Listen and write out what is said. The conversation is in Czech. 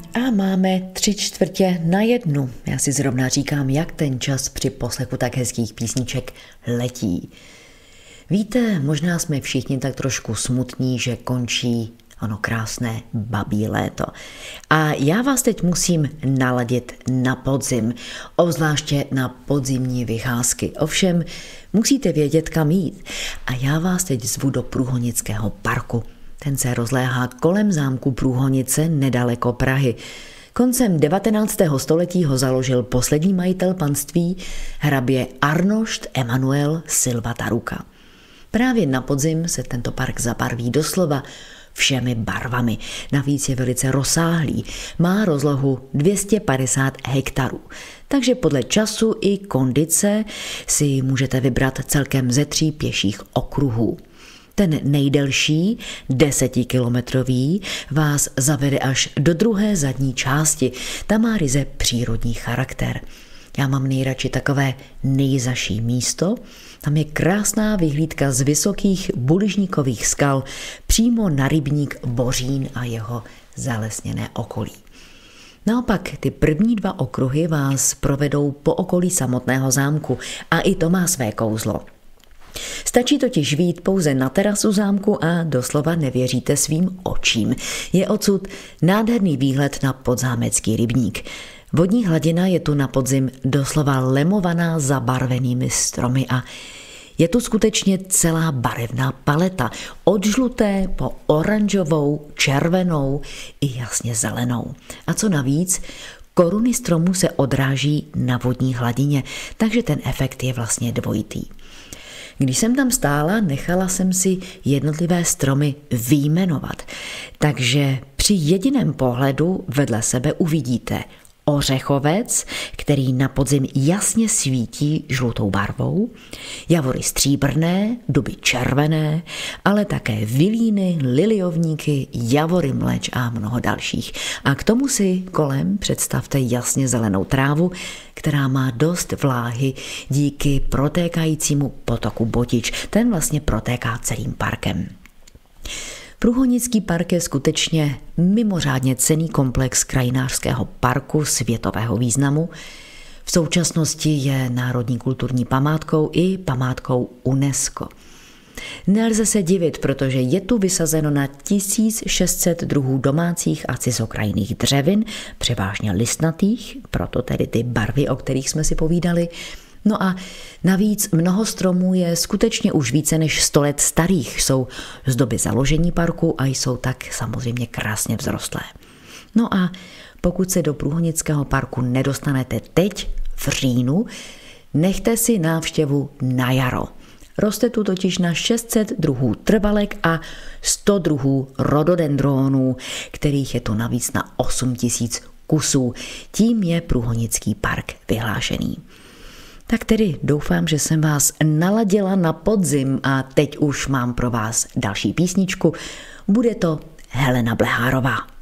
A máme 3/4 Já si zrovna říkám, jak ten čas při poslechu tak hezkých písniček letí. Víte, možná jsme všichni tak trošku smutní, že končí ono krásné babí léto. A já vás teď musím naladit na podzim, obzvláště na podzimní vycházky. Ovšem, musíte vědět, kam jít. A já vás teď zvu do Průhonického parku. Ten se rozléhá kolem zámku Průhonice nedaleko Prahy. Koncem 19. století ho založil poslední majitel panství, hrabě Arnošt Emanuel Silva Taruka. Právě na podzim se tento park zabarví doslova všemi barvami. Navíc je velice rozsáhlý. Má rozlohu 250 hektarů. Takže podle času i kondice si můžete vybrat celkem ze 3 pěších okruhů. Ten nejdelší, 10kilometrový, vás zavede až do druhé zadní části. Ta má ryze přírodní charakter. Já mám nejradši takové nejzaší místo. Tam je krásná vyhlídka z vysokých buližníkových skal přímo na rybník Bořín a jeho zalesněné okolí. Naopak ty první 2 okruhy vás provedou po okolí samotného zámku a i to má své kouzlo. Stačí totiž vyjít pouze na terasu zámku a doslova nevěříte svým očím. Je odsud nádherný výhled na podzámecký rybník. Vodní hladina je tu na podzim doslova lemovaná zabarvenými stromy a je tu skutečně celá barevná paleta. Od žluté po oranžovou, červenou i jasně zelenou. A co navíc, koruny stromů se odráží na vodní hladině, takže ten efekt je vlastně dvojitý. Když jsem tam stála, nechala jsem si jednotlivé stromy vyjmenovat. Takže při jediném pohledu vedle sebe uvidíte ořechovec, který na podzim jasně svítí žlutou barvou, javory stříbrné, duby červené, ale také vilíny, liliovníky, javory mleč a mnoho dalších. A k tomu si kolem představte jasně zelenou trávu, která má dost vláhy díky protékajícímu potoku Botič. Ten vlastně protéká celým parkem. Průhonický park je skutečně mimořádně cenný komplex krajinářského parku světového významu. V současnosti je národní kulturní památkou i památkou UNESCO. Nelze se divit, protože je tu vysazeno na 1600 druhů domácích a cizokrajných dřevin, převážně listnatých, proto tedy ty barvy, o kterých jsme si povídali. No a navíc mnoho stromů je skutečně už více než 100 let starých, jsou z doby založení parku a jsou tak samozřejmě krásně vzrostlé. No a pokud se do Průhonického parku nedostanete teď, v říjnu, nechte si návštěvu na jaro. Roste tu totiž na 600 druhů trvalek a 100 druhů rododendronů, kterých je tu navíc na 8000 kusů. Tím je Průhonický park vyhlášený. Tak tedy doufám, že jsem vás naladila na podzim a teď už mám pro vás další písničku. Bude to Helena Blehárová.